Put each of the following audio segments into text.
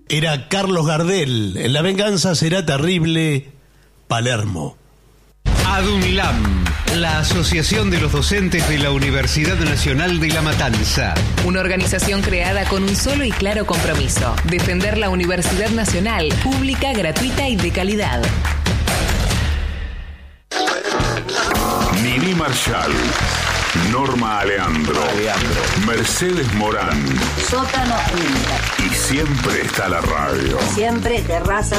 Era Carlos Gardel. En La venganza será terrible, Palermo. ADUNLAM, la Asociación de los Docentes de la Universidad Nacional de La Matanza. Una organización creada con un solo y claro compromiso: defender la Universidad Nacional, pública, gratuita y de calidad. Nini Marshall, Norma Aleandro, Mercedes Morán. Sótano Inter. Y siempre está la radio. Siempre terraza.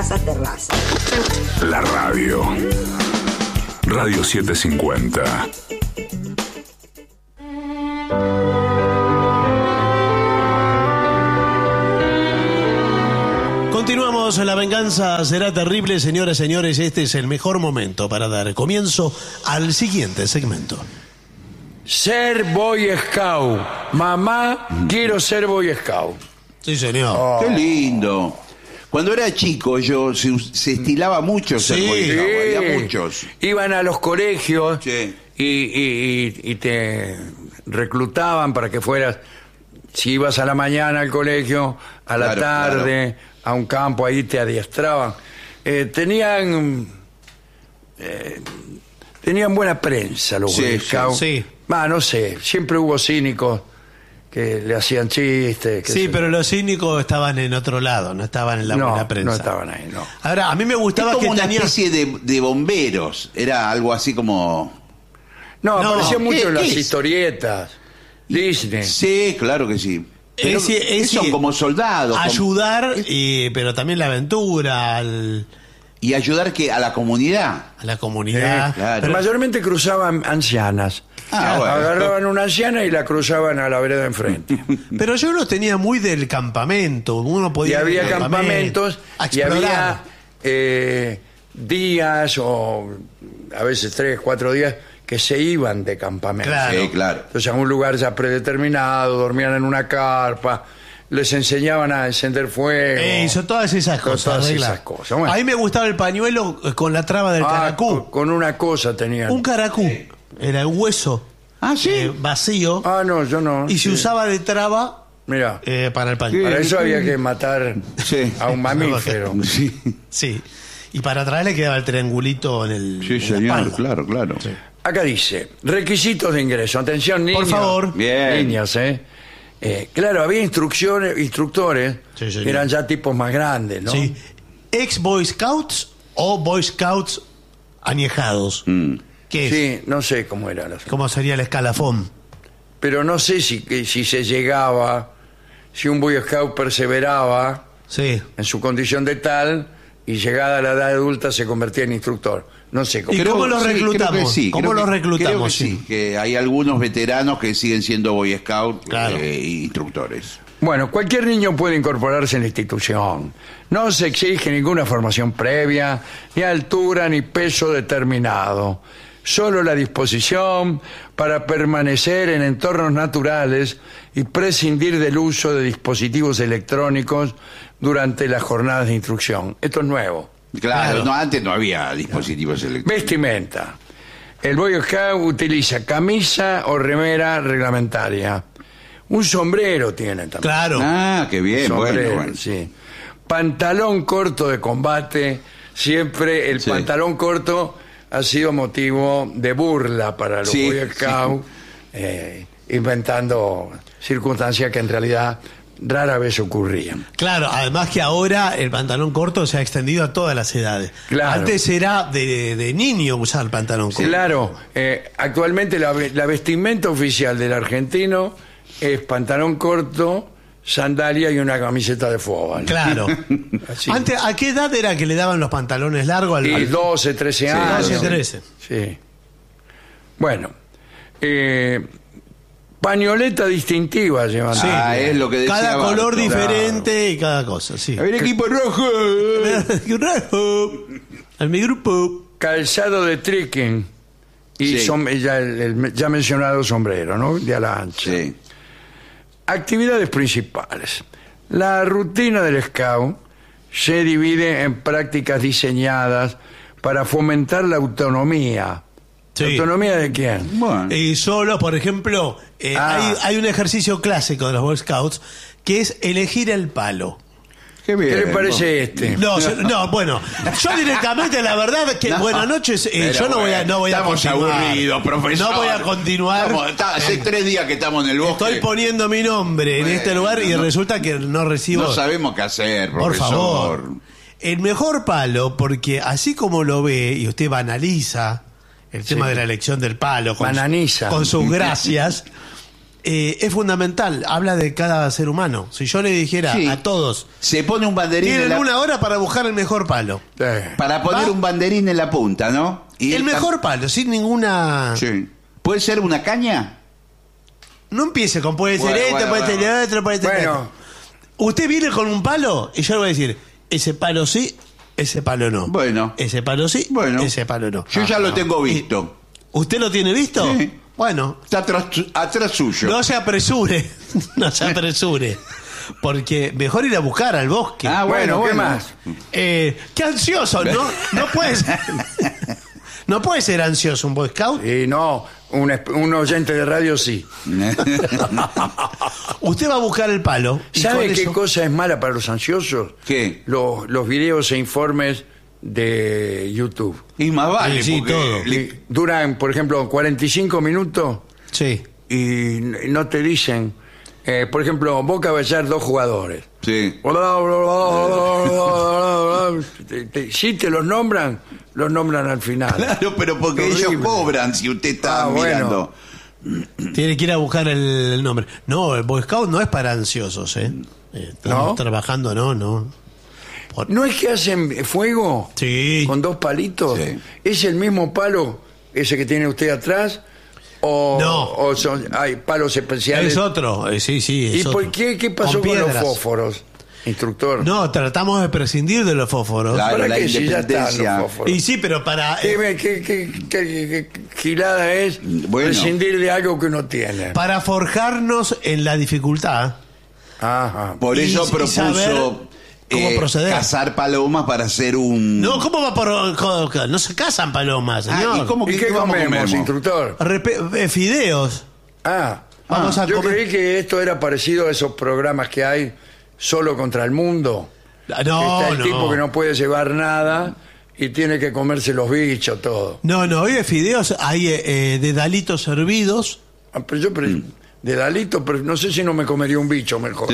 La radio. Radio 750. Continuamos, La venganza será terrible, señoras y señores. Este es el mejor momento para dar comienzo al siguiente segmento. Ser Boy Scout. Mamá, quiero ser Boy Scout. Sí, señor. Oh. Qué lindo. Cuando era chico yo se estilaba mucho ser Boy Scout, había muchos. Iban a los colegios Sí. y te reclutaban para que fueras, si ibas a la mañana al colegio, a la Claro, tarde, a un campo, ahí te adiestraban. Tenían buena prensa los Sí, Boy sí, Scouts. sí. No sé, siempre hubo cínicos que le hacían chistes. Sí, pero los cínicos estaban en otro lado, no estaban en la buena prensa. No estaban ahí, no. Ahora, a mí me Es gustaba como que una tenía... especie de bomberos. Era algo así como... No, No, aparecía mucho ¿qué en las es? historietas. Disney. Sí, claro que sí. Pero son como soldados. Ayudar, pero también la aventura, Y ayudar a la comunidad. a la comunidad. claro. Pero- Mayormente cruzaban ancianas. Bueno. Agarraban una anciana y la cruzaban a la vereda enfrente. Pero yo lo tenía muy del campamento. Uno Y podía ir había al campamentos a y había explorar. días o a veces 3, 4 días que se iban de campamento. Claro. Sí, claro. Entonces a un lugar ya predeterminado, dormían en una carpa, les enseñaban a encender fuego. Hizo todas esas cosas. Todas arreglar. esas cosas. Bueno. A mí me gustaba el pañuelo con la traba del caracú. Con una cosa tenían. Un caracú. Era el hueso Ah, sí. vacío. No, yo no. Y se usaba de traba Mira, para el pañuelo. para eso había que matar Sí. a un mamífero. Sí, Sí. Y para atrás le quedaba el triangulito en el. sí en la señor, espalda. claro. Sí. Acá dice, requisitos de ingreso. Atención, niños. Por favor. Bien. Niñas, claro, había instructores Sí, señor. que eran ya tipos más grandes, ¿no? Sí. ¿Ex Boy Scouts o Boy Scouts añejados? ¿Qué es? Sí, no sé cómo era la ¿Cómo sería el escalafón? Pero no sé si se llegaba, si un Boy Scout perseveraba Sí. en su condición de tal y llegada a la edad adulta se convertía en instructor. No sé cómo. ¿Y cómo los reclutamos? Creo que sí, ¿Cómo creo los que- reclutamos? creo que sí, que hay algunos veteranos que siguen siendo Boy Scout Claro. instructores. Bueno, cualquier niño puede incorporarse en la institución. No se exige ninguna formación previa, ni altura, ni peso determinado. Solo la disposición para permanecer en entornos naturales y prescindir del uso de dispositivos electrónicos durante las jornadas de instrucción. Esto es nuevo. Claro, no, antes no había dispositivos electrónicos. Vestimenta. El Boy Scout utiliza camisa o remera reglamentaria. Un sombrero tiene también. Claro. Ah, qué bien, Sombrero, bueno. sí. Pantalón corto de combate. Siempre el Sí. pantalón corto ha sido motivo de burla para los Sí, Boy Scouts, inventando circunstancias que en realidad rara vez ocurrían. Claro, además que ahora el pantalón corto se ha extendido a todas las edades. Claro. Antes era de niño usar el pantalón corto. Claro, actualmente la vestimenta oficial del argentino es pantalón corto, sandalia y una camiseta de fútbol. Claro. Así. Antes, ¿a qué edad era que le daban los pantalones largos al Y 12, 13 años. 12, 13? Sí. Bueno, pañoleta distintiva llevan. Sí. Ah, es lo que decía Cada color Barto. diferente y cada cosa, sí. A ver, equipo rojo. En mi grupo. Calzado de trekking y Sí. el ya mencionado sombrero, ¿no? De ala ancha. Sí. Actividades principales. La rutina del Scout se divide en prácticas diseñadas para fomentar la autonomía. Sí. ¿La autonomía de quién? Bueno. Y solo, por ejemplo, hay un ejercicio clásico de los Boy Scouts que es elegir el palo. Qué bien. ¿Qué le parece este? No, bueno, yo directamente, la verdad es que No. buenas noches, Pero yo no voy a estamos continuar. aburridos, profesor. No voy a continuar. Hace 3 días que estamos en el bosque. Estoy poniendo mi nombre en este lugar y resulta que no recibo. No sabemos qué hacer, Por profesor. favor. El mejor palo, porque así como lo ve y usted banaliza el tema de la elección del palo Bananiza. con sus gracias, es fundamental. Habla de cada ser humano. Si yo le dijera Sí. a todos, Se pone un banderín en tienen la... una hora para buscar el mejor palo. para poner ¿Va? un banderín en la punta, ¿no? Y El mejor palo, sin ninguna... Sí. ¿Puede ser una caña? No empiece con puede ser Bueno, esto, bueno, puede ser bueno. otro, puede ser Bueno. otro. Usted viene con un palo y yo le voy a decir, ese palo sí, ese palo no. Bueno. Ese palo sí, Bueno. ese palo no. Yo ya lo tengo visto. ¿Usted lo tiene visto? Sí. Bueno, Está atrás suyo. no se apresure, no se apresure. Porque mejor ir a buscar al bosque. Ah, bueno, ¿qué bueno. más? Qué ansioso, ¿no? No puede ser. No puede ser ansioso un Boy Scout. Y no, un oyente de radio sí. Usted va a buscar el palo. y ¿Sabe con qué eso- cosa es mala para los ansiosos? ¿Qué? Los videos e informes de YouTube. Y más vale, Sí, porque todo. Y duran, por ejemplo, 45 minutos Sí. y no te dicen, por ejemplo, Boca va a echar 2 jugadores. Sí. Si te los nombran al final. Claro, pero porque ellos Horrible. cobran si usted está Ah, bueno. mirando. Tiene que ir a buscar el nombre. No, el Boy Scout no es para ansiosos, ¿eh? Estamos ¿No? trabajando, no. ¿No es que hacen fuego Sí. con 2 palitos? Sí. ¿Es el mismo palo ese que tiene usted atrás? ¿O, No. o hay palos especiales? Es otro, sí, ¿Y es por otro. qué pasó con los piedras. fósforos, instructor? No, tratamos de prescindir de los fósforos. Claro, ¿Para la qué si ya están independencia. los fósforos? Y sí, pero para ¿Qué gilada es Bueno. prescindir de algo que uno tiene? para forjarnos en la dificultad. Ajá. Por Y- eso y saber propuso cómo proceder. cazar palomas para hacer un... No, ¿cómo va por no se cazan palomas, Ah, señor? ¿y cómo ¿Y que qué vamos a comemos, comer? instructor? Fideos. Ah, Vamos a yo comer. creí que esto era parecido a esos programas que hay solo contra el mundo. No, Está el no. tipo que no puede llevar nada y tiene que comerse los bichos, todo. No, hoy de fideos hay de dalitos hervidos. Ah, pero yo de Dalito, pero no sé si no me comería un bicho mejor.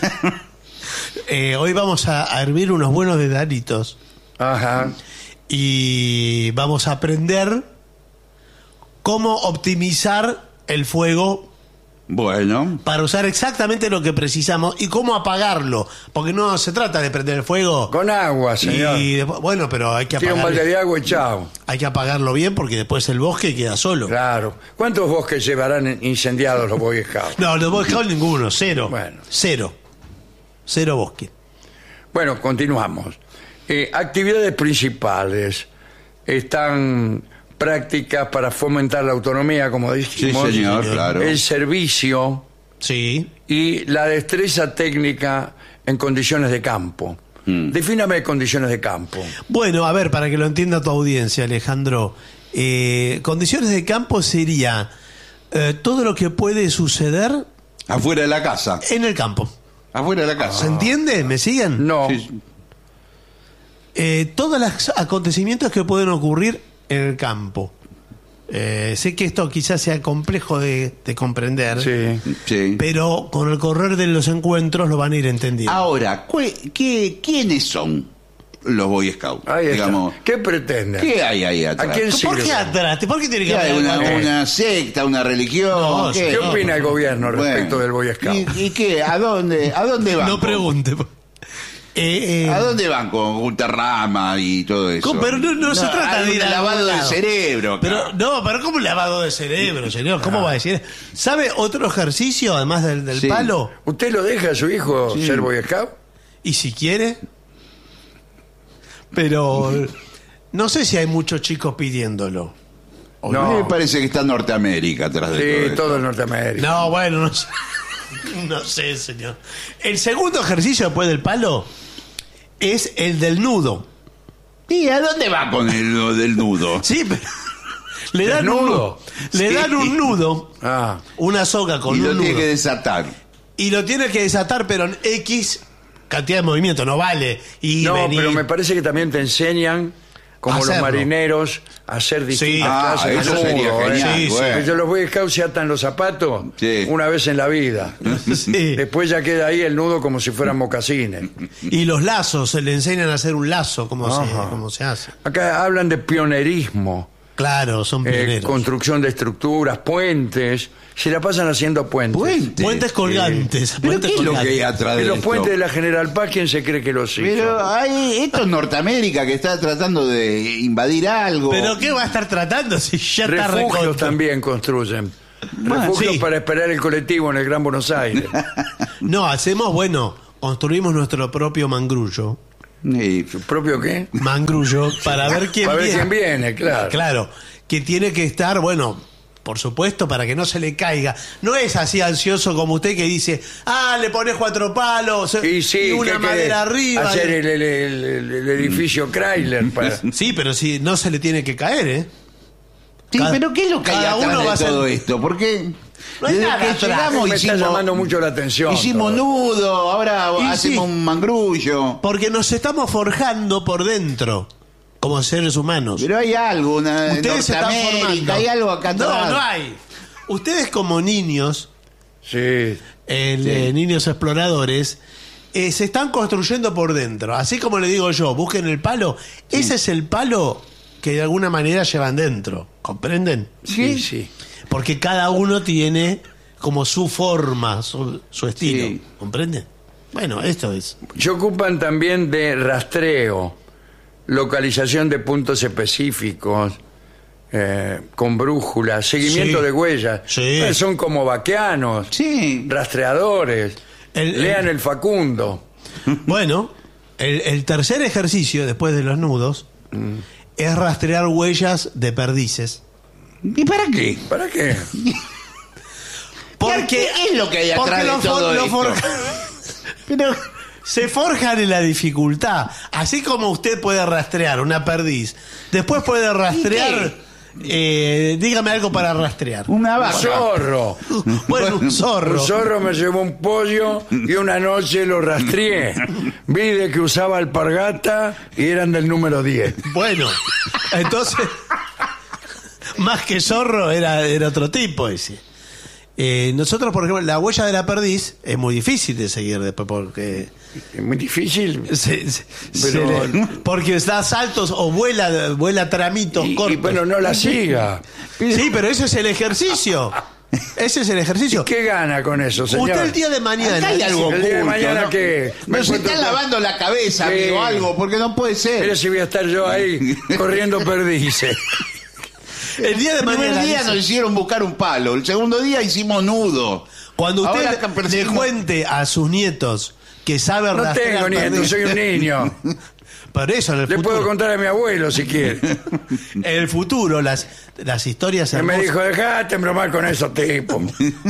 Hoy vamos a hervir unos buenos dedalitos Ajá. y vamos a aprender cómo optimizar el fuego Bueno, para usar exactamente lo que precisamos y cómo apagarlo, porque no se trata de prender el fuego Con agua, señor. y después, bueno, pero hay que Tira un balde apagarlo, de agua y chao. hay que apagarlo bien porque después el bosque queda solo. Claro. ¿Cuántos bosques llevarán incendiados los Boy Scouts? No, los Boy Scouts ninguno, cero. Bueno. Cero bosque. Bueno, continuamos. Actividades principales. Están prácticas para fomentar la autonomía, como sí, dijimos. señor, claro. El servicio Sí. y la destreza técnica en condiciones de campo. Defíname condiciones de campo. Bueno, a ver, para que lo entienda tu audiencia, Alejandro, condiciones de campo sería todo lo que puede suceder Afuera de la casa. en el campo. Afuera de la ¿Se casa. entiende? ¿Me siguen? No. Sí, Todos los acontecimientos que pueden ocurrir en el campo. Sé que esto quizás sea complejo de comprender, Sí. sí. pero con el correr de los encuentros lo van a ir entendiendo. Ahora, ¿quiénes son los Boy Scouts? Ahí está. Digamos, ¿Qué pretenden? ¿qué hay ahí ¿A atrás? quién ¿Por sirve? qué atrás? ¿Por qué tiene que ¿Qué hay? haber ¿Una secta, una religión? No, ¿Qué no, opina el gobierno respecto del Boy Scout? ¿Y qué? ¿A dónde van? No pregunte. ¿A dónde van con Ultrarama y todo eso? Pero no se trata de ir un a lavado algún de lado. cerebro. Pero pero ¿cómo lavado de cerebro, señor? ¿Cómo va a decir? ¿Sabe otro ejercicio además del Sí. palo? ¿Usted lo deja a su hijo Sí. ser Boy Scout? Y si quiere. Pero no sé si hay muchos chicos pidiéndolo. No. Me parece que está Norteamérica atrás de todo Sí, esto. todo en Norteamérica. No, bueno, no sé. No sé, señor. El segundo ejercicio después del palo es el del nudo. ¿Y a dónde va con el del nudo? Sí, pero le dan ¿Desnudo? le dan un nudo, Ah, una soga con Y un lo nudo. tiene que desatar. Y lo tiene que desatar, pero en X cantidad de movimiento, no vale ir, No, venir. pero me parece que también te enseñan, como los Hacerlo. marineros, a hacer distintas Sí. clases eso de sería nudo. genial. Sí, sí. bueno. Ellos los Boy Scouts se atan los zapatos Sí. una vez en la vida. Sí. Después ya queda ahí el nudo como si fueran mocasines. Y los lazos, se le enseñan a hacer un lazo, como Ajá. se hace. Acá hablan de pionerismo, Claro, son pioneros. construcción de estructuras, puentes. Se la pasan haciendo puentes. Puentes colgantes. ¿Pero puentes qué es lo que hay colgantes. atrás Y de los esto? puentes de la General Paz, ¿quién se cree que los hizo? Pero esto es Norteamérica que está tratando de invadir algo. ¿Pero qué va a estar tratando si ya está Refugios recontra? también construyen. Refugios sí. para esperar el colectivo en el Gran Buenos Aires. No, construimos nuestro propio mangrullo. Sí. ¿Su propio qué? Mangrullo, para ver quién Para ver viene. quién viene, claro. Claro, que tiene que estar, bueno, por supuesto, para que no se le caiga. No es así ansioso como usted que dice, le pones 4 palos Y sí, una ¿qué madera querés? arriba. Hacer el edificio Chrysler. Sí, pero sí, no se le tiene que caer, ¿eh? Sí, Cada- pero ¿qué es lo que hay cada atrás uno va a de ser- todo esto? Porque No hay desde nada que atrás. llegamos Me está llamando mucho la atención. hicimos todo. nudo, ahora Y hacemos sí. un mangrullo. Porque nos estamos forjando por dentro, como seres humanos. Pero hay algo, una Ustedes se están formando. Norteamérica, hay algo acá atrás. No, no hay. Ustedes como niños, Sí. niños exploradores, se están construyendo por dentro. Así como le digo yo, busquen el palo. Ese es el palo que de alguna manera llevan dentro. ¿Comprenden? Sí, sí. Porque cada uno tiene como su forma, su estilo. Sí. ¿Comprenden? Bueno, esto es. Se ocupan también de rastreo, localización de puntos específicos, con brújula, seguimiento Sí. de huellas. Sí. Son como vaqueanos, Sí. rastreadores. Lean el Facundo. Bueno, el tercer ejercicio, después de los nudos, es rastrear huellas de perdices. ¿Y para qué? ¿Para qué? Porque ¿Qué es lo que hay atrás porque de todo esto? Pero se forjan en la dificultad. Así como usted puede rastrear una perdiz, después puede rastrear. Dígame algo para rastrear. Una vaca. Zorro. Bueno, un zorro. Un zorro me llevó un pollo y una noche lo rastreé. Vi de que usaba alpargata y eran del número 10. Bueno, entonces, más que zorro, era otro tipo ese. Nosotros, por ejemplo, la huella de la perdiz es muy difícil de seguir después porque Es muy difícil. Pero porque da saltos o vuela tramitos Y cortos. bueno, no la siga. Sí, pero ese es el ejercicio. Ese es el ejercicio. ¿Qué gana con eso, señor? Usted el día de mañana. Acá hay algo El día de oculto, mañana ¿no? que me Nos encuentro están con- lavando la cabeza, Sí. amigo, algo, porque no puede ser. Mire si voy a estar yo ahí corriendo perdices. El día de El primer mañana. día dice, nos hicieron buscar un palo, el segundo día hicimos nudo. cuando usted Ahora le perseguimos- cuente a sus nietos que sabe No rastrear tengo nietos, perdices, soy un niño. Por eso en el Le futuro, puedo contar a mi abuelo si quiere. en el futuro las historias Que me hermosas, dijo, dejate bromar con esos tipos.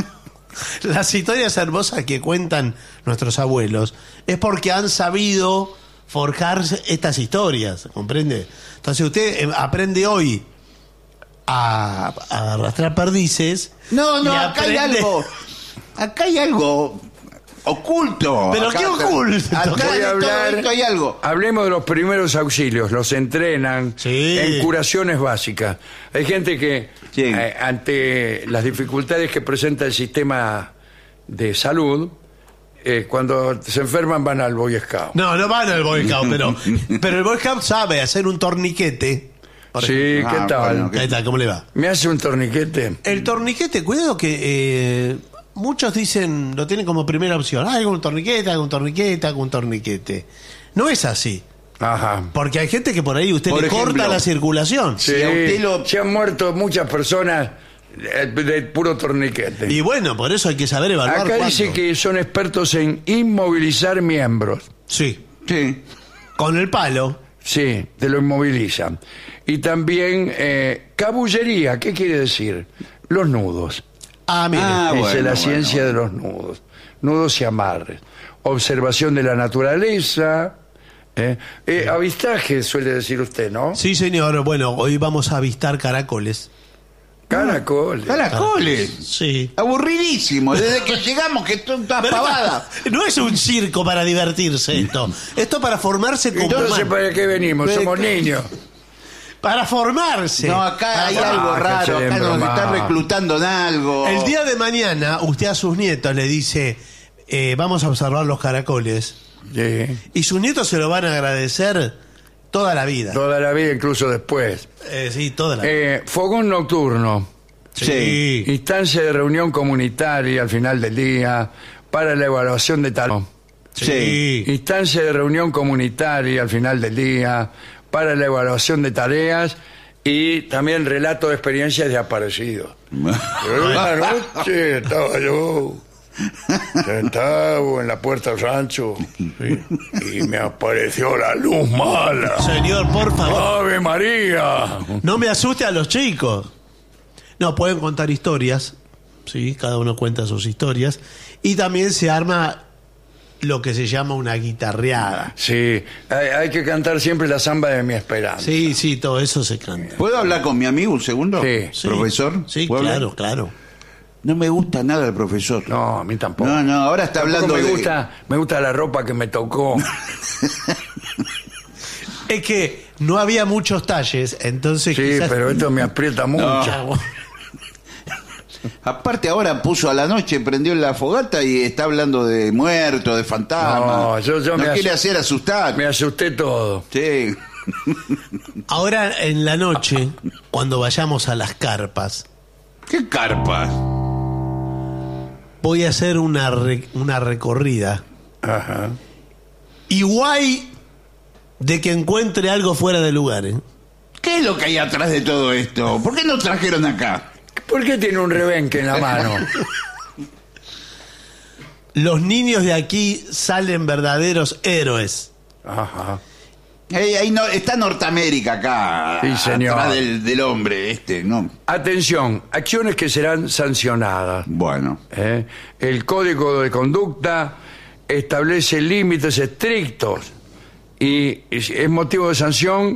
las historias hermosas que cuentan nuestros abuelos es porque han sabido forjar estas historias, ¿comprende? Entonces usted aprende hoy a arrastrar perdices. No, y acá hay aprende- algo. Acá hay algo oculto. ¿Pero Acá- qué oculto? Acá Voy en a todo hablar. esto hay algo. Hablemos de los primeros auxilios. Los entrenan Sí. en curaciones básicas. Hay gente que, Sí. ante las dificultades que presenta el sistema de salud, cuando se enferman van al Boy Scout. No van al Boy Scout, pero el Boy Scout sabe hacer un torniquete. Por Sí, ejemplo. ¿qué Ah, tal? bueno, Ahí está, ¿cómo le va? ¿Me hace un torniquete? El torniquete, cuidado que muchos dicen, lo tienen como primera opción. Hago un torniquete, hago un torniquete, hago un torniquete. No es así. Ajá. Porque hay gente que por ahí usted Por le corta ejemplo, la circulación. Sí, Si a usted lo- se han muerto muchas personas de puro torniquete. Y bueno, por eso hay que saber evaluar Acá cuánto. dice que son expertos en inmovilizar miembros. Sí, Sí. con el palo. Sí, te lo inmovilizan. Y también cabullería, ¿qué quiere decir? Los nudos. Ah, mire. Ah, Dice bueno, la ciencia bueno. de los nudos. Nudos y amarres. Observación de la naturaleza. Avistaje, suele decir usted, ¿no? Sí, señor. Bueno, hoy vamos a avistar caracoles. Caracoles. Caracoles. Sí. Aburridísimo. Desde que llegamos, que son todas pavadas. No es un circo para divertirse esto. Esto para formarse como Entonces, humano. ¿para qué venimos? Somos niños. Para formarse. No, acá hay algo que raro. se Acá nos broma. están reclutando en algo. El día de mañana, usted a sus nietos le dice, vamos a observar los caracoles. Sí. Y sus nietos se lo van a agradecer toda la vida. Toda la vida, incluso después. Sí, toda la vida. Fogón nocturno. Sí. Instancia de reunión comunitaria al final del día para la evaluación de tareas. Sí. Instancia de reunión comunitaria al final del día para la evaluación de tareas y también relato de experiencias de aparecidos. Una noche estaba yo sentado en la puerta del rancho y me apareció la luz mala. Señor, por favor, ¡Ave María! no me asuste a los chicos. No, pueden contar historias. Sí, cada uno cuenta sus historias. Y también se arma lo que se llama una guitarreada. Sí, hay que cantar siempre la samba de mi esperanza. Sí, sí, todo eso se canta. ¿Puedo hablar con mi amigo un segundo? Sí. Sí. ¿Profesor? Sí, ¿Puedo hablar? claro, claro. No me gusta nada el profesor. No, a mí tampoco. No, ahora está Tampoco hablando me gusta la ropa que me tocó. Es que no había muchos talles, entonces Sí, quizás... pero esto me aprieta mucho. Aparte ahora puso a la noche, prendió la fogata y está hablando de muertos, de fantasmas. No, yo me quiere hacer asustar. Me asusté todo. Sí. Ahora en la noche, cuando vayamos a las carpas, ¿Qué carpas? voy a hacer una recorrida. Ajá. Igual de que encuentre algo fuera de lugar, ¿eh? ¿Qué es lo que hay atrás de todo esto? ¿Por qué nos trajeron acá? ¿Por qué tiene un rebenque en la mano? Los niños de aquí salen verdaderos héroes. Ajá. Ahí no, está Norteamérica acá. Sí, señor. Atrás del hombre ¿no? Atención, acciones que serán sancionadas. Bueno. El Código de Conducta establece límites estrictos y es motivo de sanción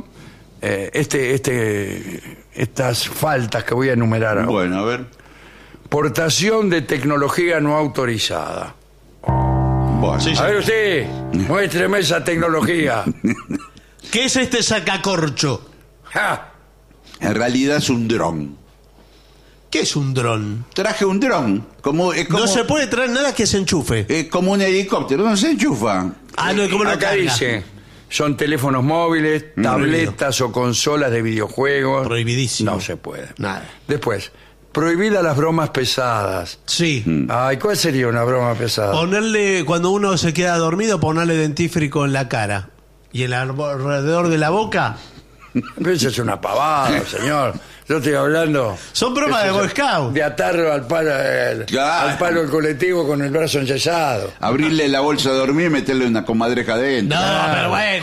estas faltas que voy a enumerar ahora. Bueno, a ver. Portación de tecnología no autorizada. Bueno. Sí, A ver usted, muéstreme esa tecnología. ¿Qué es este sacacorcho? ¡Ja! En realidad es un dron. ¿Qué es un dron? Traje un dron. No se puede traer nada que se enchufe. Es como un helicóptero, no se enchufa. Ah, no, ¿cómo lo Acá carga? dice, son teléfonos móviles, tabletas o consolas de videojuegos. Prohibidísimo. No se puede. Nada. Después, prohibidas las bromas pesadas. Sí. Ay, ¿cuál sería una broma pesada? Ponerle, cuando uno se queda dormido, ponerle dentífrico en la cara. Y alrededor de la boca. Pero eso es una pavada, señor. Yo estoy hablando... Son bromas de Eso Boy es Scout. De atarlo al palo, Claro. al palo del colectivo con el brazo enyesado. Abrirle la bolsa de dormir y meterle una comadreja adentro. No, pero bueno.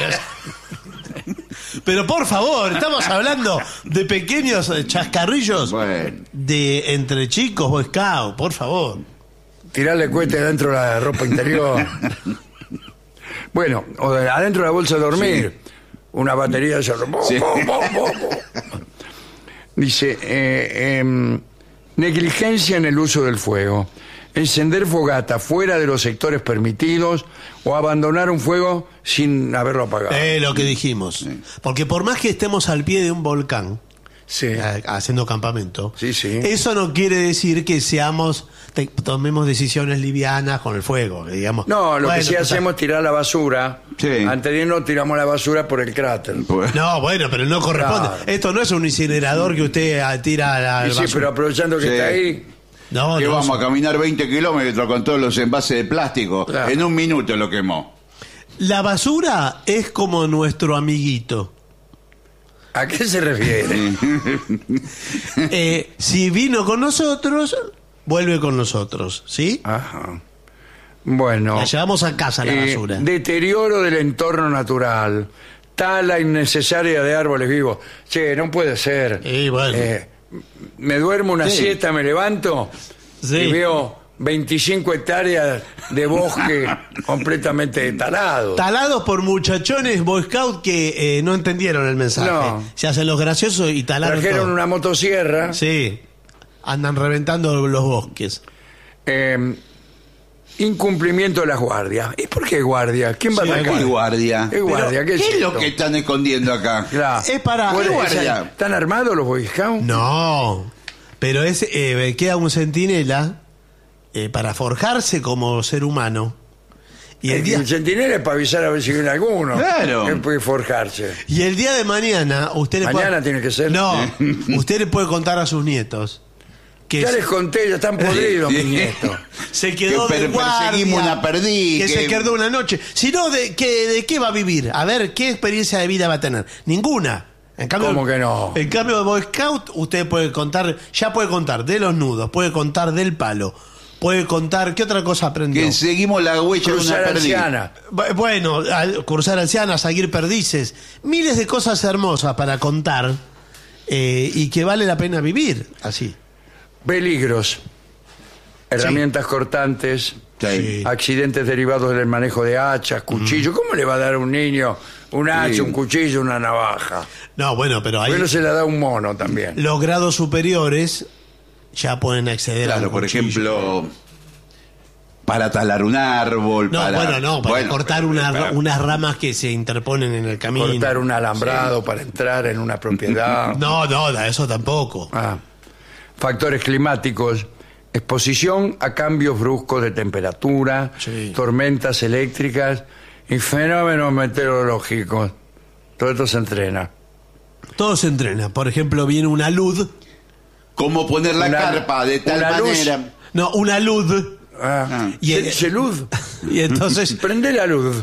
Pero por favor, estamos hablando de pequeños chascarrillos Bueno. de entre chicos Boy Scout, por favor. Tirarle cohete dentro de la ropa interior. Bueno, adentro de la bolsa de dormir. Una batería de cerro. Sí. Dice, negligencia en el uso del fuego. Encender fogata fuera de los sectores permitidos o abandonar un fuego sin haberlo apagado. Lo que dijimos. Porque por más que estemos al pie de un volcán, Sí. haciendo campamento, Sí, sí. eso no quiere decir que tomemos decisiones livianas con el fuego, digamos. No, lo que Bueno, sí total. hacemos es tirar la basura. Sí. Antes de irnos tiramos la basura por el cráter. Pues, No, bueno, pero no corresponde. Claro. Esto no es un incinerador que usted tira a la Y sí, basura. pero aprovechando que Sí. está ahí, No, que no, vamos a caminar 20 kilómetros con todos los envases de plástico. Claro. En un minuto lo quemó. La basura es como nuestro amiguito. ¿a qué se refiere? Si vino con nosotros, vuelve con nosotros, ¿sí? Ajá. Bueno. La llevamos a casa la basura. Deterioro del entorno natural. Tala innecesaria de árboles vivos. Che, no puede ser. Y bueno. Me duermo una Sí. siesta, me levanto Sí. y veo 25 hectáreas de bosque completamente talado. Talados por muchachones Boy Scout que no entendieron el mensaje. No. Se hacen los graciosos y talaron Trajeron todo. una motosierra Sí. andan reventando los bosques. Incumplimiento de las guardias. ¿Y por qué guardia? ¿Quién va a ¿Qué atacar? guardia? ¿Qué guardia? ¿Qué es lo esto? que están escondiendo acá? Claro. Es para... ¿Cuál es guardia? esa? ¿Están armados los Boy Scouts? No, pero es queda un centinela para forjarse como ser humano. Y el día... El centinela es para avisar a ver si viene alguno. Claro. Él puede forjarse. Y el día de mañana, usted le Mañana puede... tiene que ser. No, usted le puede contar a sus nietos que Ya les conté, ya están podridos mis nietos. se quedó Que de guardia, perseguimos una perdiz, que se quedó una noche. Si no, ¿de qué va a vivir? A ver, ¿qué experiencia de vida va a tener? Ninguna. En cambio, ¿Cómo que no? En cambio, de Boy Scout, usted puede contar, ya puede contar de los nudos, puede contar del palo, puede contar, ¿qué otra cosa aprendió? Que seguimos la huella de una Cruzar perdiz. anciana. Bueno, cursar ancianas, seguir perdices, miles de cosas hermosas para contar y que vale la pena vivir así. Peligros. Herramientas cortantes. Sí. Accidentes derivados del manejo de hachas, cuchillos. ¿Cómo le va a dar a un niño un hacha, Sí. un cuchillo, una navaja? No, bueno, pero ahí Bueno, se la da a un mono también. los grados superiores ya pueden acceder a Claro, un por cuchillo. ejemplo, para talar un árbol. No, para cortar pero- unas ramas que se interponen en el camino. Cortar un alambrado para entrar en una propiedad. No, eso tampoco. Ah. Factores climáticos. Exposición a cambios bruscos de temperatura, Sí. tormentas eléctricas y fenómenos meteorológicos. Todo esto se entrena. Todo se entrena. Por ejemplo, viene una luz. Cómo poner la Una- carpa de tal una luz. manera. No, una luz. Ah. Y el- ¿Se luz? Y entonces... Prende la luz.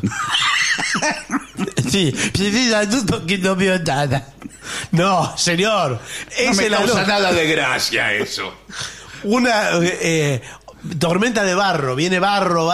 sí, la luz porque no veo nada. No, señor. No Esa me es la causa luz. nada de gracia eso. Una tormenta de barro. Viene barro.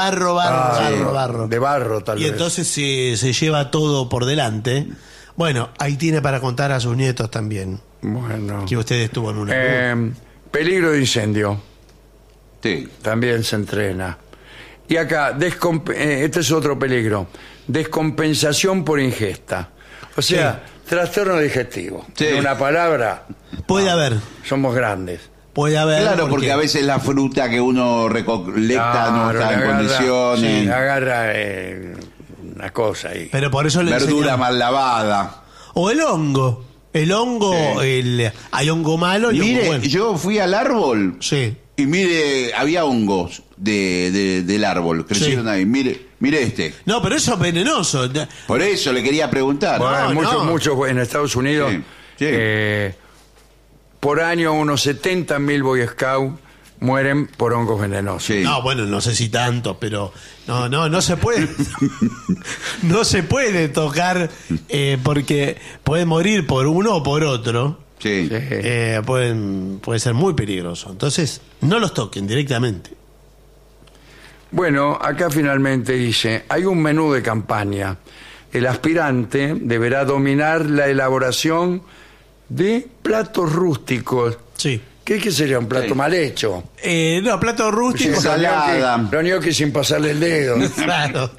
De barro, tal Y vez. entonces se lleva todo por delante. Bueno, ahí tiene para contar a sus nietos también Bueno. que usted estuvo en una. Peligro de incendio. Sí. También se entrena. Y acá, este es otro peligro. Descompensación por ingesta. O sea, trastorno digestivo. Sí. En una palabra, Puede haber, somos grandes. Claro, porque a veces la fruta que uno recolecta no Claro, está en agarra- condiciones. sí, agarra una cosa ahí. Pero por eso le Verdura enseñamos. mal lavada. O el hongo. El hongo, hay hongo malo y hongo Mire, bueno. yo fui al árbol Sí. y mire, había hongos del árbol, crecieron Sí. ahí. Mire este. No, pero eso es venenoso. Por eso le quería preguntar. Bueno, no. muchos en Estados Unidos, Sí, sí. por año unos 70.000 Boy Scouts mueren por hongos venenosos. Sí. No, bueno, no sé si tanto, pero no se puede. No se puede tocar porque puede morir por uno o por otro. Sí. Puede ser muy peligroso. Entonces, no los toquen directamente. Bueno, acá finalmente dice, hay un menú de campaña. El aspirante deberá dominar la elaboración de platos rústicos. Sí. ¿Qué sería un plato Sí. mal hecho? No, plato rústico. Ensalada. Los gnocchi sin pasarle el dedo. Claro.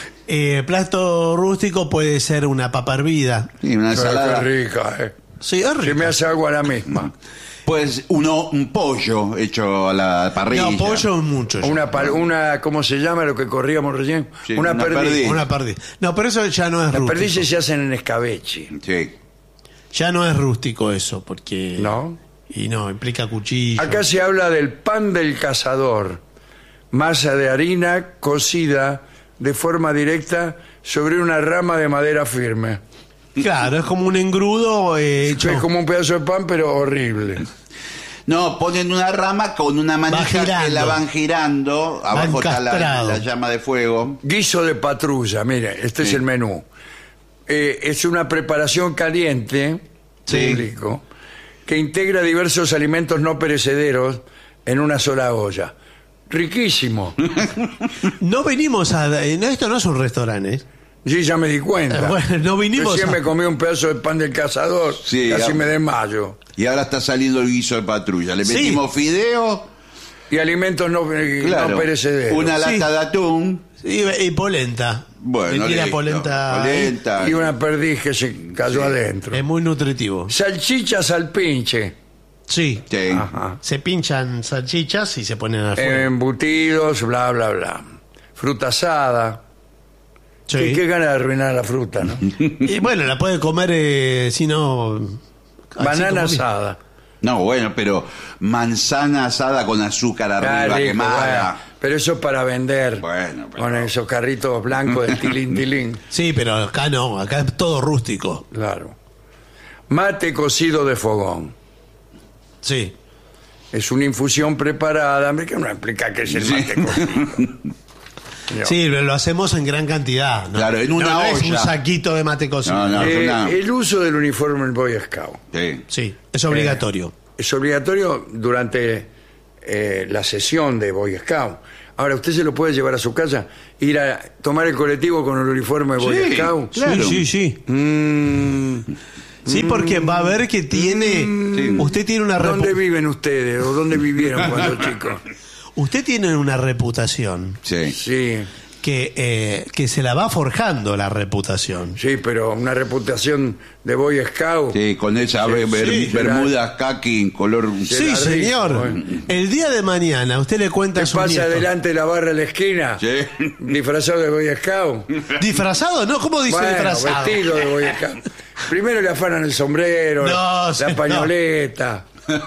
Plato rústico puede ser una papa hervida. Sí, una ensalada. Qué rica, Sí, es Se rico. me hace agua la misma. Pues un pollo hecho a la parrilla. No, pollo es mucho. ya. Una, ¿cómo se llama lo que corríamos recién? Sí, una una perdiz. perdiz. Una perdiz. No, pero eso ya no es Las rústico. perdices se hacen en escabeche, Sí. Ya no es rústico eso, porque... ¿no? Y no, implica cuchillo. Acá se habla del pan del cazador. Masa de harina cocida de forma directa sobre una rama de madera firme. Claro, es como un engrudo hecho... Es como un pedazo de pan, pero horrible. No, ponen una rama con una manija girando. que la van girando. Abajo está encastrado. la llama de fuego. Guiso de patrulla, mire, este es Sí. el menú. Es una preparación caliente, Sí. público, que integra diversos alimentos no perecederos en una sola olla. Riquísimo. No venimos a... no, esto no es un restaurante, ¿eh? Sí, ya me di cuenta. Bueno, no vinimos Recién a- me comí un pedazo de pan del cazador, Sí, casi ah. me desmayo. Y ahora está saliendo el guiso de patrulla. Le Sí. metimos fideo, Y alimentos no claro, perecederos. una Sí. lata de atún. Y polenta. Bueno, Le tira listo. polenta. Polenta. Y una perdiz que se cayó adentro. Es muy nutritivo. Salchichas al pinche. Sí. Sí. Ajá. Se pinchan salchichas y se ponen al fuego. Embutidos, bla, bla, bla. Fruta asada. Sí. Qué ganas de arruinar la fruta, ¿no? Y bueno, la puede comer si no... así Banana como- asada. No, bueno, pero manzana asada con azúcar arriba, rico, quemada. bueno. Pero eso es para vender. Bueno, pero- Con esos carritos blancos de tilín, tilín. Sí, pero acá no, acá es todo rústico. Claro. Mate cocido de fogón. Sí. Es una infusión preparada. ¿Qué no explica qué es el mate cocido? No. Sí, lo hacemos en gran cantidad. ¿no? Claro, en una no es un olla. saquito de mate cocido. No, es una- El uso del uniforme del Boy Scout. Sí. Sí, es obligatorio. Es obligatorio durante la sesión de Boy Scout. Ahora, usted se lo puede llevar a su casa, ir a tomar el colectivo con el uniforme de Boy Sí, Scout. claro. Sí, sí, sí. Sí, porque va a ver que tiene... Usted tiene una ¿Dónde viven ustedes o dónde vivieron cuando chicos? Usted tiene una reputación Sí. Sí, que se la va forjando la reputación. sí, pero una reputación de Boy Scout. Sí, con esa bermudas kaki en color... Sí, la señor. rico, ¿eh? El día de mañana usted le cuenta a ¿Qué su pasa nieto. delante de la barra de la esquina? Sí. Disfrazado de Boy Scout. ¿Disfrazado? No, ¿cómo dice Bueno, disfrazado? vestido de Boy Scout. Primero le afanan el sombrero, No, la señor. pañoleta.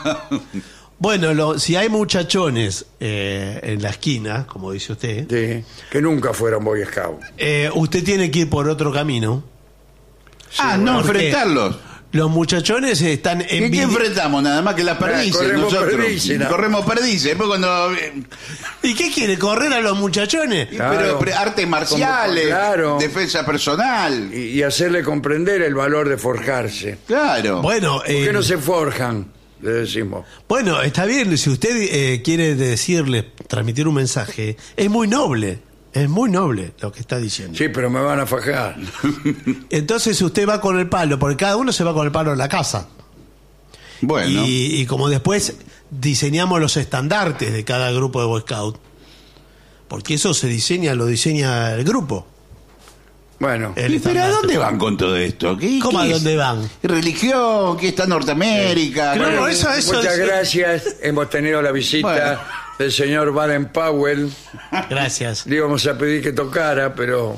Bueno, si hay muchachones en la esquina, como dice usted, Sí, que nunca fueron Boy Scout. usted tiene que ir por otro camino. No, ¿por qué? enfrentarlos. Los muchachones están ¿Y qué enfrentamos? Nada más que las perdices. corremos nosotros. perdices, no. Corremos perdices. Después cuando... ¿Y qué quiere? ¿Correr a los muchachones? Claro. Pero artes marciales, Claro. defensa personal. Y hacerle comprender el valor de forjarse. Claro. Bueno, ¿Por qué no se forjan? Le decimos. bueno, está bien. Si usted quiere decirle, transmitir un mensaje, es muy noble. Es muy noble lo que está diciendo. Sí, pero me van a fajar. Entonces usted va con el palo, porque cada uno se va con el palo en la casa. Bueno. Y como después diseñamos los estandartes de cada grupo de Boy Scout, porque eso lo diseña el grupo. Bueno, El ¿Y pero a estandarte. dónde van con todo esto? ¿Cómo a es? dónde van? ¿Religión? ¿Qué está Norteamérica? Claro, ¿Qué- eso muchas gracias. Hemos tenido la visita Bueno. del señor Baden Powell. Gracias. Le íbamos a pedir que tocara, pero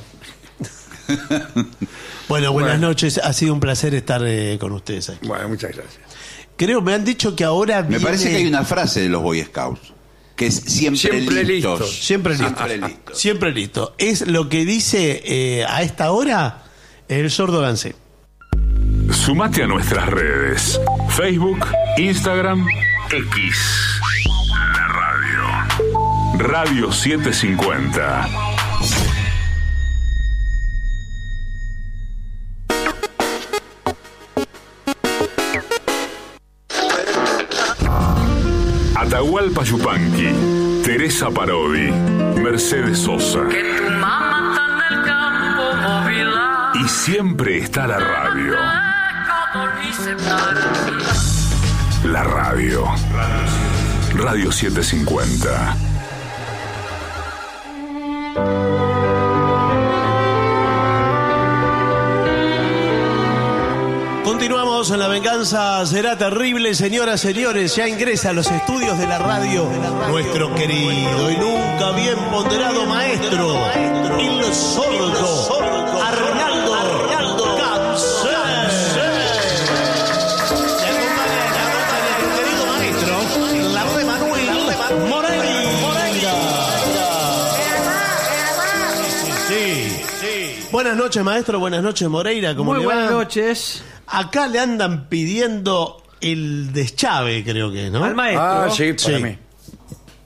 Bueno, buenas Bueno. noches. Ha sido un placer estar con ustedes aquí. bueno, muchas gracias. Creo, me han dicho que ahora Me parece que hay una frase de los Boy Scouts, que es siempre Siempre listos. listos. Siempre listo. Siempre listos. Siempre listo. Es lo que dice a esta hora el sordo Gansé. Sumate a nuestras redes. Facebook, Instagram, X. La radio. Radio 750. Atahualpa Yupanqui, Teresa Parodi, Mercedes Sosa. Tu mamá está en el campo móvil. Y siempre está la radio. La radio. Radio 750. Continuamos en La Venganza Será Terrible, señoras, señores. Ya ingresa a los estudios de la radio nuestro querido y nunca bien ponderado maestro, el sordo Arnaldo Gansé. Le acompaña nuestro querido maestro, la de Manuel Moreira. Sí. Buenas noches, maestro. Buenas noches, Moreira. ¿Cómo Muy le va? buenas noches. Acá le andan pidiendo el deschave, creo que, ¿no? Al maestro. Sí, para Sí. mí.